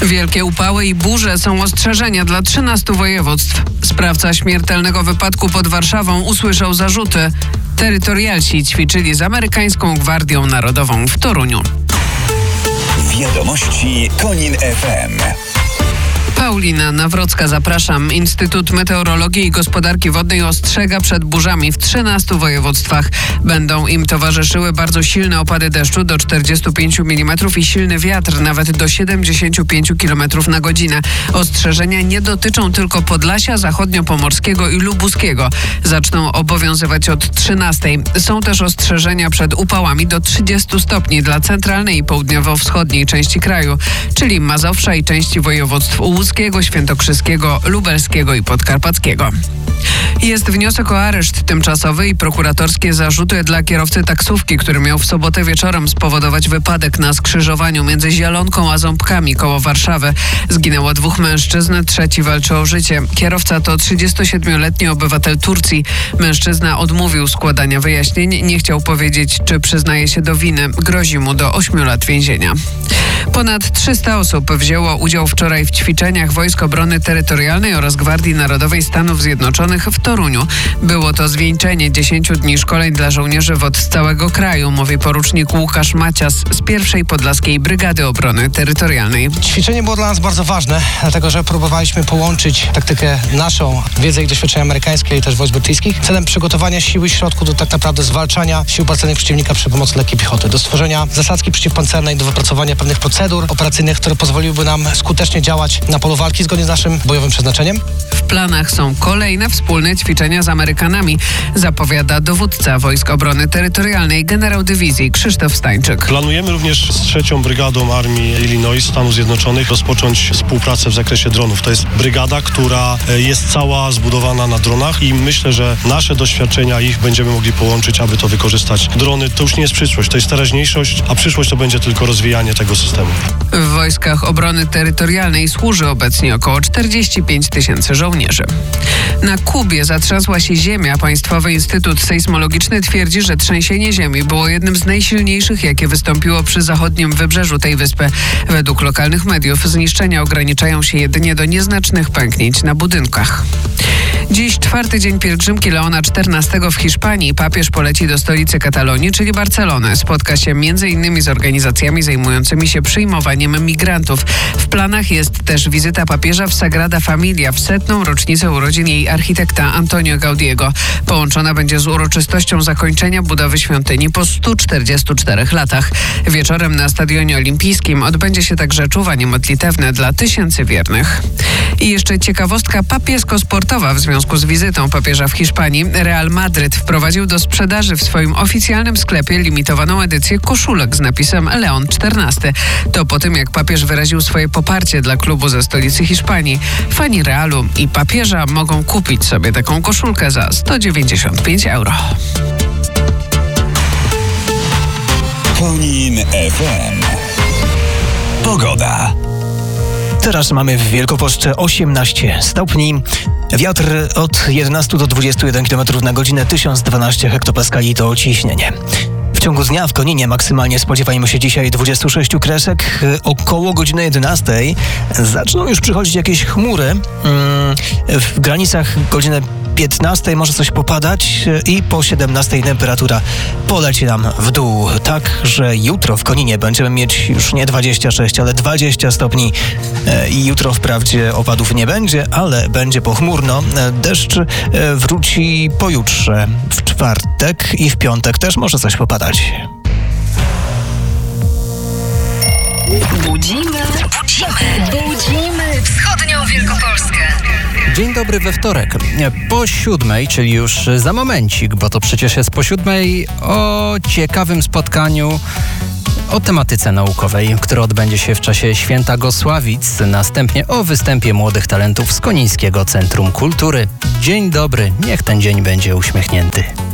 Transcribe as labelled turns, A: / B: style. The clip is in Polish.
A: Wielkie upały i burze są ostrzeżenia dla 13 województw. Sprawca śmiertelnego wypadku pod Warszawą usłyszał zarzuty. Terytorialsi ćwiczyli z amerykańską Gwardią Narodową w Toruniu.
B: Wiadomości Konin FM.
A: Paulina Nawrocka, zapraszam. Instytut Meteorologii i Gospodarki Wodnej ostrzega przed burzami w 13 województwach. Będą im towarzyszyły bardzo silne opady deszczu do 45 mm i silny wiatr nawet do 75 km na godzinę. Ostrzeżenia nie dotyczą tylko Podlasia, Zachodniopomorskiego i Lubuskiego. Zaczną obowiązywać od 13. Są też ostrzeżenia przed upałami do 30 stopni dla centralnej i południowo-wschodniej części kraju, czyli Mazowsza i części województw łódzkiego, świętokrzyskiego, lubelskiego i podkarpackiego. Jest wniosek o areszt tymczasowy i prokuratorskie zarzuty dla kierowcy taksówki, który miał w sobotę wieczorem spowodować wypadek na skrzyżowaniu między Zielonką a Ząbkami koło Warszawy. Zginęło 2 mężczyzn, trzeci walczy o życie. Kierowca to 37-letni obywatel Turcji. Mężczyzna odmówił składania wyjaśnień, nie chciał powiedzieć, czy przyznaje się do winy. Grozi mu do 8 lat więzienia. Ponad 300 osób wzięło udział wczoraj w ćwiczeniach Wojsk Obrony Terytorialnej oraz Gwardii Narodowej Stanów Zjednoczonych w Toruniu. Było to zwieńczenie 10 dni szkoleń dla żołnierzy WOT z całego kraju, mówi porucznik Łukasz Macias z 1. Podlaskiej Brygady Obrony Terytorialnej.
C: Ćwiczenie było dla nas bardzo ważne, dlatego że próbowaliśmy połączyć taktykę naszą, wiedzę i doświadczenia amerykańskie i też wojsk brytyjskich, celem przygotowania siły i środków do tak naprawdę zwalczania sił pancernych przeciwnika przy pomocy lekkiej piechoty, do stworzenia zasadzki przeciwpancernej, do wypracowania pewnych procedur operacyjnych, które pozwoliłyby nam skutecznie działać na polu walki zgodnie z naszym bojowym przeznaczeniem.
A: W planach są kolejne wspólne ćwiczenia z Amerykanami, zapowiada dowódca Wojsk Obrony Terytorialnej, generał dywizji Krzysztof Stańczyk.
D: Planujemy również z 3. Brygadą Armii Illinois Stanów Zjednoczonych rozpocząć współpracę w zakresie dronów. To jest brygada, która jest cała zbudowana na dronach i myślę, że nasze doświadczenia ich będziemy mogli połączyć, aby to wykorzystać. Drony to już nie jest przyszłość, to jest teraźniejszość, a przyszłość to będzie tylko rozwijanie tego systemu.
A: W Wojskach Obrony Terytorialnej służy obecnie około 45 000 żołnierzy. Na Kubie zatrzasła się ziemia. Państwowy Instytut Sejsmologiczny twierdzi, że trzęsienie ziemi było jednym z najsilniejszych, jakie wystąpiło przy zachodnim wybrzeżu tej wyspy. Według lokalnych mediów zniszczenia ograniczają się jedynie do nieznacznych pęknięć na budynkach. Dziś 4. dzień pielgrzymki Leona XIV w Hiszpanii. Papież poleci do stolicy Katalonii, czyli Barcelony. Spotka się m.in. z organizacjami zajmującymi się przyjmowaniem migrantów. W planach jest też wizyta papieża w Sagrada Familia w 100. rocznicę urodzin jej architekta Antonio Gaudiego. Połączona będzie z uroczystością zakończenia budowy świątyni po 144 latach. Wieczorem na Stadionie Olimpijskim odbędzie się także czuwanie modlitewne dla tysięcy wiernych. I jeszcze ciekawostka papiesko-sportowa w związku z wizytą papieża w Hiszpanii. Real Madryt wprowadził do sprzedaży w swoim oficjalnym sklepie limitowaną edycję koszulek z napisem Leon XIV. To po tym, jak papież wyraził swoje poparcie dla klubu ze stolicy Hiszpanii. Fani Realu i papieża mogą kupić sobie taką koszulkę za 195 €.
B: Konin FM. Pogoda.
E: Teraz mamy w Wielkopolsce 18 stopni. Wiatr od 11 do 21 km na godzinę, 1012 hektopaskali to ciśnienie. W ciągu dnia w Koninie maksymalnie spodziewajmy się dzisiaj 26 kresek. Około godziny 11 zaczną już przychodzić jakieś chmury. W granicach godziny 15 może coś popadać i po 17 temperatura poleci nam w dół. Tak, że jutro w Koninie będziemy mieć już nie 26, ale 20 stopni. I jutro wprawdzie opadów nie będzie, ale będzie pochmurno. Deszcz wróci pojutrze. W czwartek i w piątek też może coś popadać.
F: Budzimy wschodnią Wielkopolskę.
G: Dzień dobry we wtorek. Po 7, czyli już za momencik, bo to przecież jest po 7, o ciekawym spotkaniu o tematyce naukowej, które odbędzie się w czasie Święta Gosławic. Następnie o występie młodych talentów z Konińskiego Centrum Kultury. Dzień dobry, niech ten dzień będzie uśmiechnięty.